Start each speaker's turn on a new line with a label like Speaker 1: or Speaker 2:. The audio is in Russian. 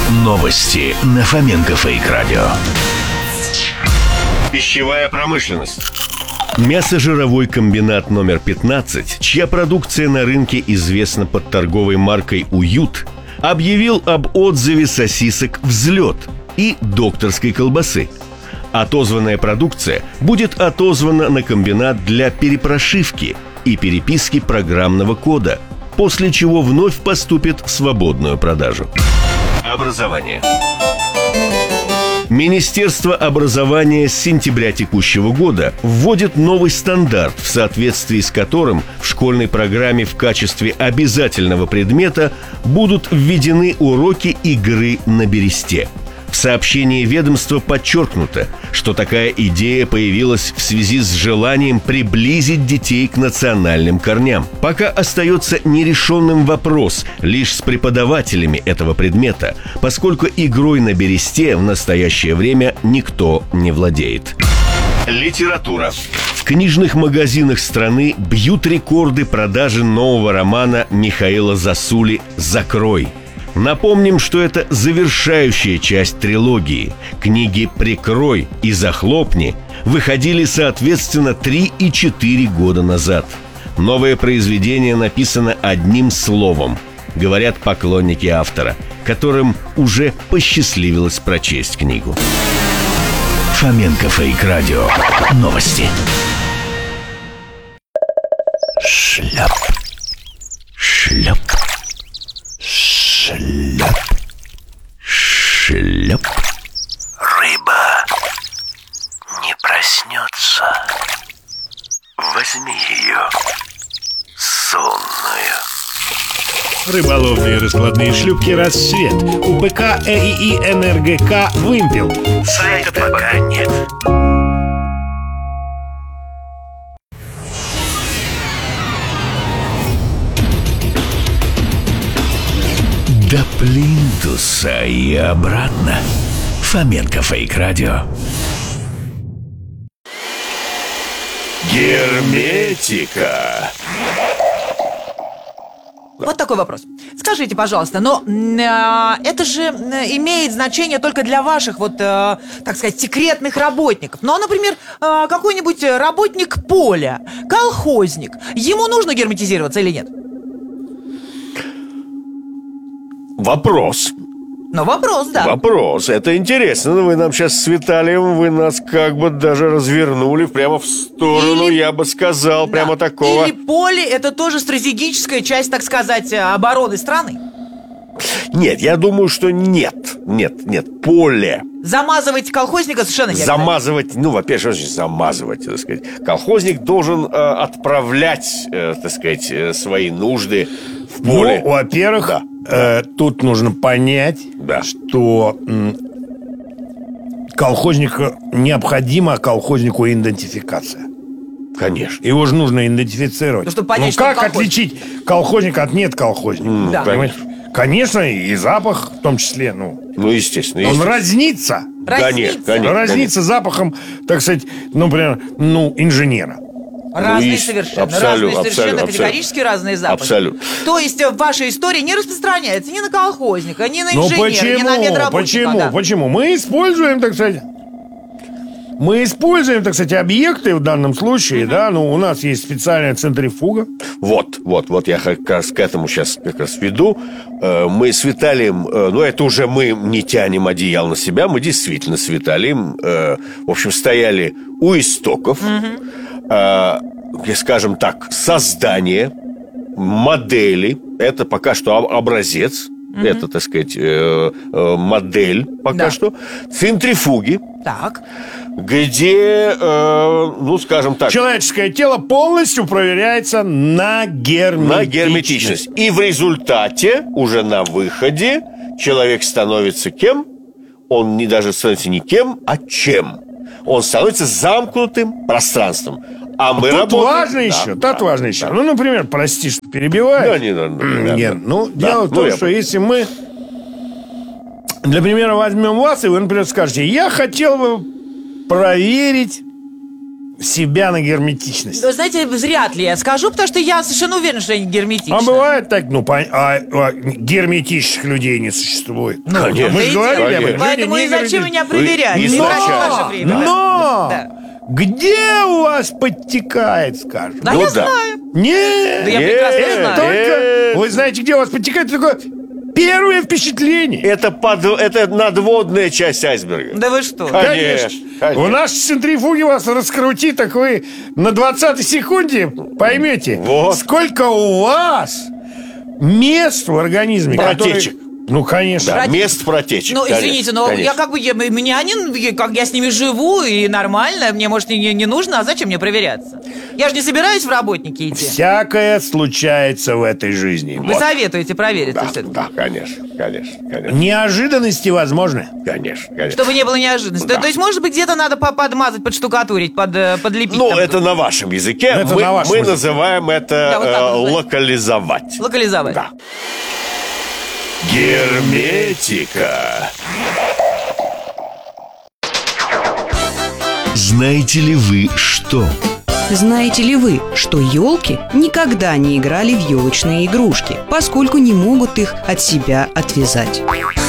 Speaker 1: Новости на Фоменко Фейк Радио.
Speaker 2: Пищевая промышленность.
Speaker 3: Мясожировой комбинат номер 15, чья продукция на рынке известна под торговой маркой «Уют», объявил об отзыве сосисок «Взлет» и докторской колбасы. Отозванная продукция будет отозвана на комбинат для перепрошивки и переписки программного кода, после чего вновь поступит в свободную продажу.
Speaker 2: Образование.
Speaker 3: Министерство образования с сентября текущего года вводит новый стандарт, в соответствии с которым в школьной программе в качестве обязательного предмета будут введены уроки игры на бересте. В сообщении ведомства подчеркнуто, что такая идея появилась в связи с желанием приблизить детей к национальным корням. Пока остается нерешенным вопрос лишь с преподавателями этого предмета, поскольку игрой на бересте в настоящее время никто не владеет.
Speaker 2: Литература.
Speaker 3: В книжных магазинах страны бьют рекорды продажи нового романа Михаила Засули «Закрой». Напомним, что это завершающая часть трилогии. Книги «Прикрой» и «Захлопни» выходили, соответственно, 3 и 4 года назад. Новое произведение написано одним словом, говорят поклонники автора, которым уже посчастливилось прочесть книгу.
Speaker 1: Фоменко Фейк Радио. Новости. Шляп. Шляп. Шляп. Шляп. Рыба не проснется. Возьми ее сонную.
Speaker 4: Рыболовные раскладные шлюпки «Рассвет». УПК ЭИИ НРГК «Вымпел».
Speaker 1: Сайта пока нет. До плинтуса и обратно. Фоменко Фейк Радио.
Speaker 2: Герметика.
Speaker 5: Вот такой вопрос. Скажите, пожалуйста, но это же имеет значение только для ваших, так сказать, секретных работников. Ну, а, например, какой-нибудь работник поля, колхозник, ему нужно герметизироваться или нет?
Speaker 2: Вопрос.
Speaker 5: Ну, вопрос, да.
Speaker 2: Вопрос. Это интересно. Вы нам сейчас с Виталием, вы нас как бы даже развернули прямо в сторону, я бы сказал,
Speaker 5: Да.
Speaker 2: прямо такого.
Speaker 5: Или поле – это тоже стратегическая часть, так сказать, обороны страны?
Speaker 2: Нет, я думаю, что нет. Нет. Поле.
Speaker 5: Замазывать колхозника совершенно не
Speaker 2: Замазывать, во-первых, что значит замазывать, так сказать. Колхозник должен отправлять, так сказать, свои нужды в поле.
Speaker 4: Ну, во-первых,
Speaker 2: Да.
Speaker 4: Тут нужно понять,
Speaker 2: Да.
Speaker 4: что колхознику необходима колхознику идентификация.
Speaker 2: Конечно.
Speaker 4: Его же нужно идентифицировать.
Speaker 5: Ну, чтобы понять, что он
Speaker 4: как
Speaker 5: колхозник.
Speaker 4: отличить колхозника от нет колхозника?
Speaker 5: Да.
Speaker 4: Понимаешь? Конечно, и запах в том числе.
Speaker 2: Естественно.
Speaker 4: Он разнится.
Speaker 2: Конечно.
Speaker 4: Разнится запахом, так сказать, например, инженера.
Speaker 5: Разные
Speaker 2: есть,
Speaker 5: совершенно.
Speaker 2: абсолютно,
Speaker 5: Категорически разные запахи.
Speaker 2: Абсолютно.
Speaker 5: То есть в вашей истории не распространяется ни на колхозника, ни на инженера, ни на медработника. Да.
Speaker 4: Почему? Мы используем, так сказать, объекты в данном случае, у нас есть специальная центрифуга.
Speaker 2: Вот, я как раз к этому сейчас как раз веду. Мы с Виталием, это уже мы не тянем одеяло на себя, мы действительно с Виталием, в общем, стояли у истоков, скажем так, создание модели, это пока что образец, это, так сказать, модель пока что, центрифуги,
Speaker 5: Так.
Speaker 2: где, скажем так,
Speaker 4: Человеческое тело полностью проверяется на герметичность.
Speaker 2: И в результате, уже на выходе, человек становится кем? Он не даже становится не кем, а чем. Он становится замкнутым пространством. А мы
Speaker 4: Тут
Speaker 2: работаем...
Speaker 4: важно еще. Например, прости, что перебиваю.
Speaker 2: Да, не надо.
Speaker 4: Дело в том, что если мы, для примера, возьмем вас, и вы, например, скажете: я хотел бы проверить себя на герметичность.
Speaker 5: Вы знаете, вряд ли я скажу, потому что я совершенно уверена, что я не герметична.
Speaker 4: А бывает так, герметичных людей не существует.
Speaker 2: Конечно.
Speaker 4: Мы же говорили об этом.
Speaker 5: Поэтому
Speaker 4: Люди
Speaker 5: и
Speaker 4: не
Speaker 5: зачем
Speaker 4: герметичны.
Speaker 5: меня проверять?
Speaker 2: Вы
Speaker 5: Не
Speaker 2: изначально.
Speaker 5: тратить ваше время.
Speaker 4: Но
Speaker 5: Да.
Speaker 4: где у вас подтекает, скажем?
Speaker 5: Да,
Speaker 2: Ну
Speaker 5: я
Speaker 2: да.
Speaker 5: знаю.
Speaker 4: Нет,
Speaker 5: Да я прекрасно
Speaker 4: это
Speaker 5: знаю.
Speaker 4: только... Вы знаете, где у вас подтекает? Это такое первое впечатление.
Speaker 2: Это надводная часть айсберга.
Speaker 5: Да вы что?
Speaker 2: Конечно.
Speaker 4: У нас в центрифуге вас раскрутит, так вы на 20-й секунде поймете,
Speaker 2: Вот.
Speaker 4: сколько у вас мест в организме,
Speaker 2: Протечек.
Speaker 4: которые... Ну, конечно.
Speaker 2: Да, мест протечек.
Speaker 5: Ну,
Speaker 2: конечно,
Speaker 5: извините, но
Speaker 2: конечно.
Speaker 5: я как бы, меня как я с ними живу, и нормально, мне, может, не нужно, а зачем мне проверяться? Я же не собираюсь в работники идти.
Speaker 4: Всякое случается в этой жизни.
Speaker 5: Вы советуете проверить
Speaker 2: Да,
Speaker 5: все-таки?
Speaker 2: да, конечно.
Speaker 4: Неожиданности возможны.
Speaker 2: Конечно.
Speaker 5: Чтобы не было неожиданности.
Speaker 2: Да.
Speaker 5: То есть, может быть, где-то надо подмазать, подштукатурить, подлепить.
Speaker 2: Ну,
Speaker 5: там
Speaker 2: это на вашем языке.
Speaker 4: Это на вашем
Speaker 2: Мы
Speaker 4: языке.
Speaker 2: называем
Speaker 5: Да, вот так
Speaker 2: это
Speaker 5: называем.
Speaker 2: локализовать.
Speaker 5: локализовать.
Speaker 2: Да. Герметика.
Speaker 3: Знаете ли вы что?
Speaker 6: Знаете ли вы, что елки никогда не играли в елочные игрушки, поскольку не могут их от себя отвязать?